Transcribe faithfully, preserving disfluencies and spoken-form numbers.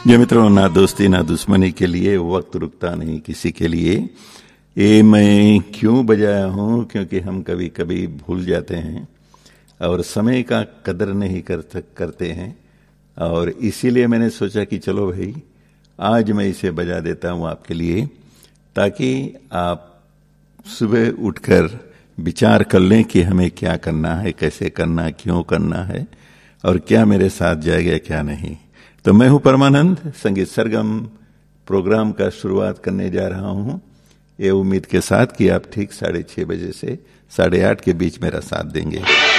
जी मित्रों, ना दोस्ती ना दुश्मनी के लिए वक्त रुकता नहीं किसी के लिए। ये मैं क्यों बजाया हूँ, क्योंकि हम कभी कभी भूल जाते हैं और समय का कदर नहीं कर करते हैं, और इसीलिए मैंने सोचा कि चलो भाई आज मैं इसे बजा देता हूँ आपके लिए, ताकि आप सुबह उठकर विचार कर लें कि हमें क्या करना है, कैसे करना है, क्यों करना है और क्या मेरे साथ जाएगा क्या नहीं। तो मैं हूं परमानंद, संगीत सरगम प्रोग्राम का शुरुआत करने जा रहा हूं, ये उम्मीद के साथ कि आप ठीक साढ़े छह बजे से साढ़े आठ के बीच मेरा साथ देंगे।